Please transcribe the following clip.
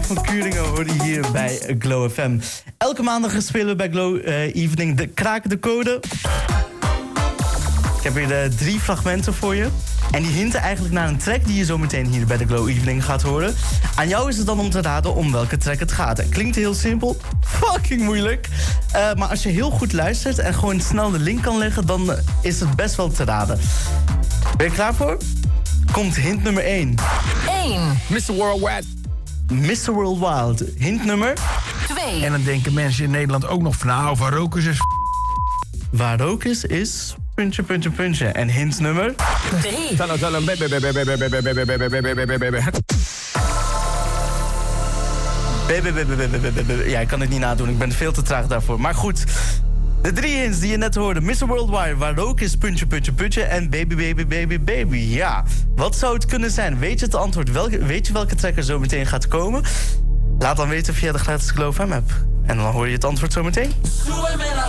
van Kuringen hoor je hier bij Glow FM. Elke maandag spelen we bij Glow Evening de Kraken de Code. Ik heb hier 3 fragmenten voor je. En die hinten eigenlijk naar een track die je zo meteen hier bij de Glow Evening gaat horen. Aan jou is het dan om te raden om welke track het gaat. Het klinkt heel simpel, fucking moeilijk. Maar als je heel goed luistert en gewoon snel de link kan leggen, dan is het best wel te raden. Ben je klaar voor? Komt hint nummer 1. 1. Mr. Worldwide. Mr. Worldwide. Hint nummer 2. En dan denken mensen in Nederland ook nog van... nou, van rook is... waar rook is... puntje, puntje, puntje. En hint nummer 3. Ja, ik kan het niet nadoen. Ik ben veel te traag daarvoor. Maar goed, de 3 hints die je net hoorde. Mr. Worldwide, waar rook is, puntje, puntje, puntje. En baby, baby, baby, baby. Ja, wat zou het kunnen zijn? Weet je het antwoord? Weet je welke track er zo meteen gaat komen? Laat dan weten via de gratis Glow FM app. En dan hoor je het antwoord zo meteen.